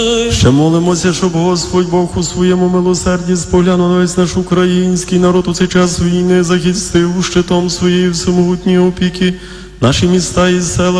Ще молимося, щоб Господь Бог у своєму милосерді споглянув на весь наш український народ у цей час війни, захистив щитом своєї всемогутньої опіки наші міста і села,